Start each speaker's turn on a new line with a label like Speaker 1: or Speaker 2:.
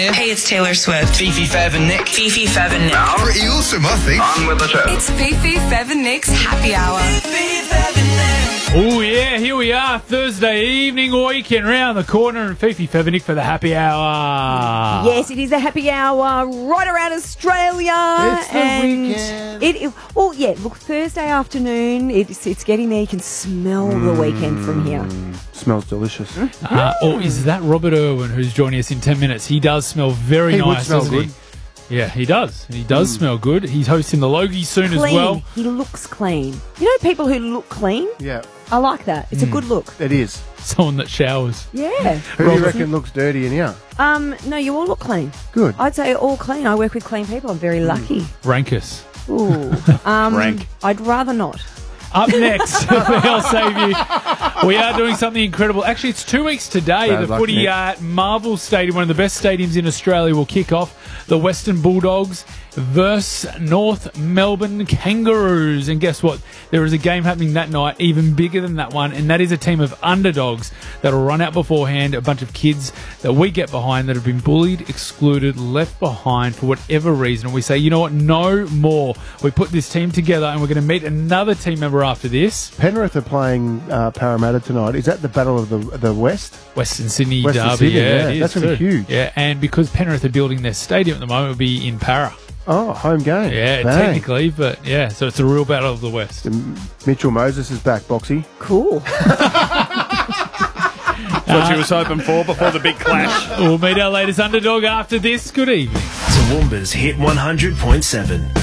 Speaker 1: Hey, it's Taylor Swift.
Speaker 2: Fifi, Fev and Nick.
Speaker 1: Fifi, Fev and Nick.
Speaker 3: Pretty awesome, I think.
Speaker 2: On with the show.
Speaker 1: It's Fifi, Fev and Nick's Happy Hour. Fifi, Fev and Nick.
Speaker 4: Oh, yeah, here we are, Thursday evening, weekend round the corner, and Fifi, Fev and Nick for the Happy Hour.
Speaker 5: Yes, it is a happy hour right around Australia.
Speaker 6: It's the weekend.
Speaker 5: Well, yeah, look, Thursday afternoon, it's getting there. You can smell the weekend from here.
Speaker 6: Smells delicious.
Speaker 4: Or is that Robert Irwin who's joining us in 10 minutes? He does smell very
Speaker 6: He would
Speaker 4: nice,
Speaker 6: smell
Speaker 4: doesn't
Speaker 6: good.
Speaker 4: he? Yeah, he does. He does smell good. He's hosting the Logie soon
Speaker 5: Clean.
Speaker 4: as well.
Speaker 5: He looks clean. You know people who look clean?
Speaker 6: Yeah,
Speaker 5: I like that. It's a good look.
Speaker 6: it is.
Speaker 4: Someone that showers.
Speaker 5: Yeah.
Speaker 6: Who do you reckon looks dirty in here?
Speaker 5: No, you all look clean.
Speaker 6: Good.
Speaker 5: I'd say all clean. I work with clean people. I'm very lucky.
Speaker 4: Rankus.
Speaker 5: Ooh.
Speaker 6: Rank.
Speaker 5: I'd rather not.
Speaker 4: Up next, I'll save you. We are doing something incredible. Actually, it's 2 weeks today.
Speaker 6: Bad
Speaker 4: The
Speaker 6: luck,
Speaker 4: footy
Speaker 6: Nick.
Speaker 4: at Marvel Stadium, one of the best stadiums in Australia, will kick off. The Western Bulldogs versus North Melbourne Kangaroos. And guess what? There is a game happening that night, even bigger than that one, and that is a team of underdogs that'll run out beforehand, a bunch of kids that we get behind that have been bullied, excluded, left behind for whatever reason. And we say, you know what? No more. We put this team together, and we're going to meet another team member after this.
Speaker 6: Penrith are playing Parramatta tonight. Is that the Battle of the West?
Speaker 4: Western Sydney
Speaker 6: Western
Speaker 4: derby,
Speaker 6: Sydney,
Speaker 4: yeah,
Speaker 6: yeah.
Speaker 4: it is
Speaker 6: That's gonna be
Speaker 4: too.
Speaker 6: huge.
Speaker 4: Yeah, and because Penrith are building their stadium at the moment, it'll be in Para.
Speaker 6: Oh, home game.
Speaker 4: Yeah,
Speaker 6: Bang.
Speaker 4: technically, but yeah, so it's a real battle of the West.
Speaker 6: Mitchell Moses is back, Boxy.
Speaker 5: Cool.
Speaker 7: What she was hoping for before the big clash.
Speaker 4: We'll meet our latest underdog after this. Good evening.
Speaker 8: Toowoomba's Hit 100.7.